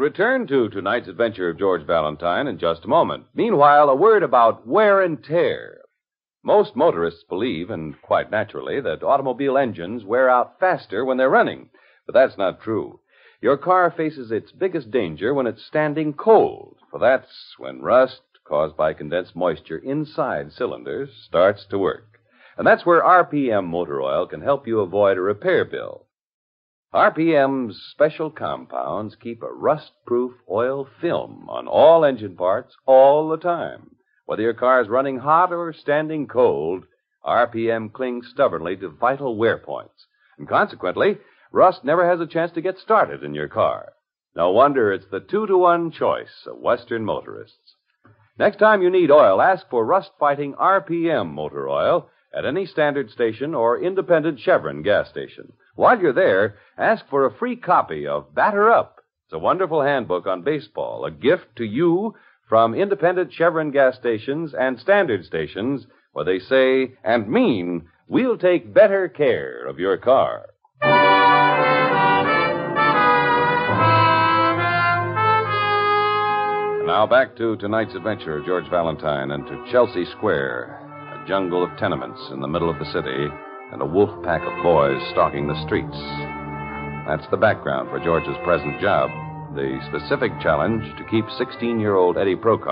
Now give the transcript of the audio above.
return to tonight's adventure of George Valentine in just a moment. Meanwhile, a word about wear and tear. Most motorists believe, and quite naturally, that automobile engines wear out faster when they're running. But that's not true. Your car faces its biggest danger when it's standing cold, for that's when rust, caused by condensed moisture inside cylinders, starts to work. And that's where RPM Motor Oil can help you avoid a repair bill. RPM's special compounds keep a rust-proof oil film on all engine parts all the time. Whether your car's running hot or standing cold, RPM clings stubbornly to vital wear points. And consequently, rust never has a chance to get started in your car. No wonder it's the 2-to-1 choice of Western motorists. Next time you need oil, ask for rust-fighting RPM Motor Oil at any standard station or independent Chevron gas station. While you're there, ask for a free copy of Batter Up. It's a wonderful handbook on baseball, a gift to you from independent Chevron gas stations and standard stations where they say and mean, we'll take better care of your car. Now back to tonight's adventure of George Valentine and to Chelsea Square, a jungle of tenements in the middle of the city and a wolf pack of boys stalking the streets. That's the background for George's present job, the specific challenge to keep 16-year-old Eddie Procop